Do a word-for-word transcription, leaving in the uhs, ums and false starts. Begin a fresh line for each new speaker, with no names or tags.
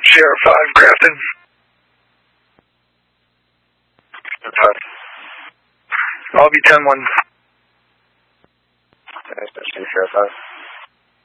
Sierra five, Grafton. I'll be ten one.
Nice to see you, Sierra five.